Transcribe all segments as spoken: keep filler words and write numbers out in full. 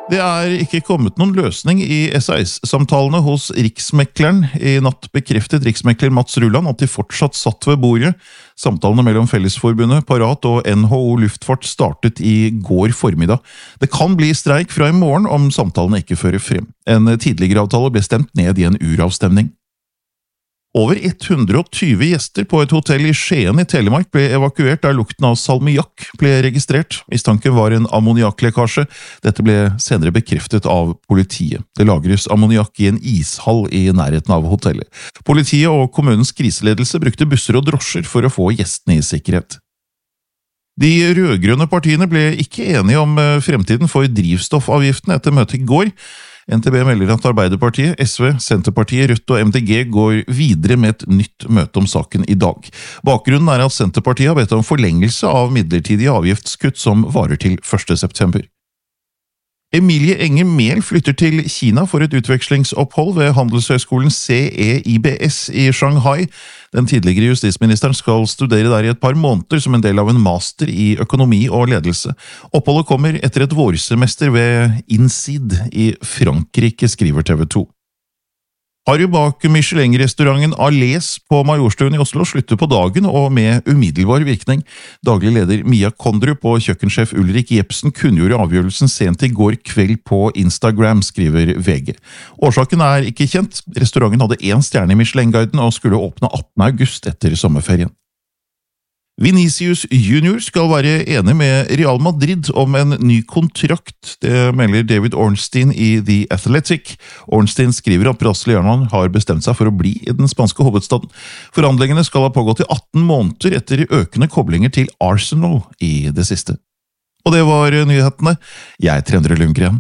Det er ikke kommet noen løsning i S A S-samtalene hos Riksmekleren. I natt bekreftet riksmekler Mats Rulland at de fortsatt satt ved bordet. Samtalene mellom Fellesforbundet, Parat og N H O Luftfart startet i går formiddag. Det kan bli streik fra i morgen om samtalene ikke fører frem. En tidligere avtale ble stemt ned i en uravstemning. Over hundre og tjue gjester på et hotell i Skien i Telemark ble evakuert der lukten av salmiakk ble registrert. Mistanken var en ammoniakklekkasje. Dette ble senere bekreftet av politiet. Det lagres ammoniakk i en ishall i nærheten av hotellet. Politiet og kommunens kriseledelse brukte busser og drosjer for å få gjestene i sikkerhet. De rødgrønne partiene ble ikke enige om fremtiden for drivstoffavgiften etter møtet i går. N T B melder at Arbeiderpartiet, S V, Senterpartiet, Rødt og M D G går videre med et nytt møte om saken i dag. Bakgrunnen er at Senterpartiet har bedt om forlengelse av midlertidige avgiftskutt som varer til første september. Emilie Enger Mehl flytter til Kina for et utvekslingsopphold ved Handelshøyskolen C E I B S i Shanghai. Den tidligere justisministeren skal studere der i et par måneder som en del av en master i økonomi og ledelse. Oppholdet kommer etter et vårsemester ved INSEAD i Frankrike, skriver T V to. Harry bak Michelin-restauranten Alès på Majorstuen i Oslo slutter på dagen og med umiddelbar virkning. Daglig leder Mia Kondrup og kjøkkensjef Ulrik Jepsen kunngjorde avgjørelsen sent i går kveld på Instagram, skriver V G. Årsaken er ikke kjent. Restauranten hadde én stjerne i Michelin-guiden og skulle åpne attende august etter sommerferien. Vinicius Junior skal være enig med Real Madrid om en ny kontrakt, det melder David Ornstein i The Athletic. Ornstein skriver at brasilianeren har bestemt seg for å bli i den spanske hovedstaden. Forhandlingene skal ha pågått i atten måneder etter økende koblinger til Arsenal i det siste. Og det var nyhetene. Jeg er Endre Lundgren.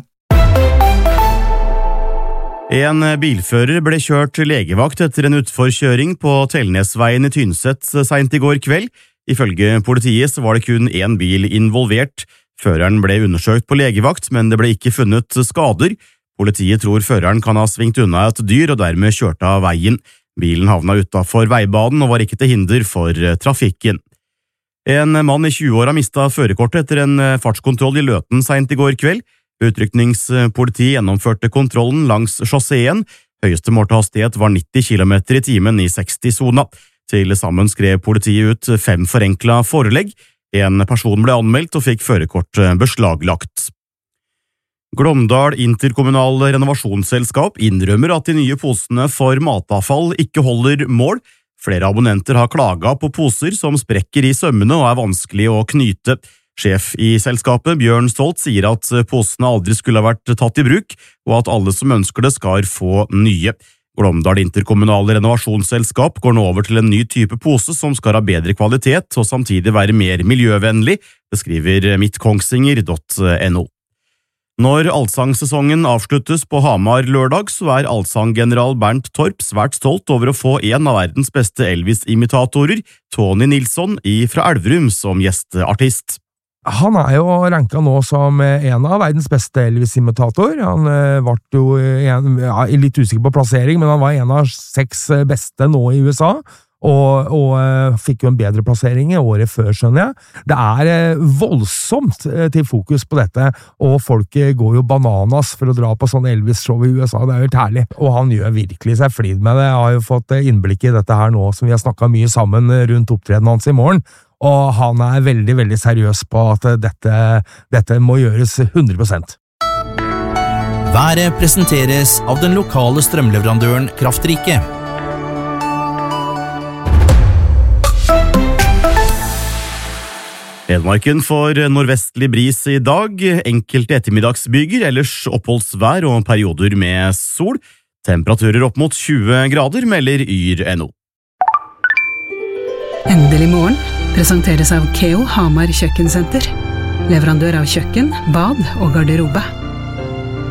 En bilfører ble kjørt til legevakt etter en utforkjøring på Telnesveien i Tynset sent i går kveld. Ifølge politiet så var det kun én bil involvert. Føreren ble undersøkt på legevakt, men det ble ikke funnet skader. Politiet tror føreren kan ha svingt unna et dyr og dermed kjørt av veien. Bilen havna utenfor veibanen og var ikke til hinder for trafikken. En mann i tjueåra mistet førerkortet etter en fartskontroll i Løten sent i går kveld. Utrykningspolitiet gjennomførte kontrollen langs sjåseen. Høyeste målte hastighet var nitti kilometer i timen i seksti-sona. Til sammen skrev politiet ut fem forenkla forelegg. En person ble anmeldt og fikk førerkort beslaglagt. Glåmdal Interkommunal Renovasjonsselskap innrømmer at de nye posene for matavfall ikke holder mål. Flere abonnenter har klaget på poser som sprekker i sømmene og er vanskelig å knyte. Sjef i selskapet, Bjørn Stolt, sier at posene aldri skulle ha vært tatt i bruk, og at alle som ønsker det skal få nye. Glåmdal Interkommunale Renovasjonsselskap går nå over til en ny type pose som skal ha bedre kvalitet og samtidig være mer miljøvennlig, beskriver mittkongsvinger punktum no. Når allsangsesongen avsluttes på Hamar lørdag, så er allsanggeneral Bernt Torp svært stolt over å få en av verdens beste Elvis-imitatorer, Tony Nilsson, fra Elverum som gjesteartist. Han er jo ranket nå som en av verdens beste Elvis-imitator. Han var jo en, ja, litt usikker på plassering, men han var en av seks beste nå i U S A, og, og fikk jo en bedre plassering i året før, skjønner jeg. Det er voldsomt til fokus på dette, og folk går jo bananas for å dra på sånn Elvis-show i U S A. Det er jo helt herlig, og han gjør virkelig seg flid med det. Jeg har jo fått innblikk i dette her nå, som vi har snakket mye sammen rundt opptredenen hans i morgen. Og han er veldig, veldig seriøs på at dette, dette må gjøres hundre prosent. Været presenteres av den lokale strømleverandøren Kraftrike. Hedmarken får nordvestlig bris i dag, enkelte ettermiddagsbyger, ellers oppholdsvær og perioder med sol. Temperaturer opp mot tjue grader, melder Yr punktum no. Endelig morgen presenteres av Keo Hamar Kjøkkensenter. Leverandør av kjøkken, bad og garderobe.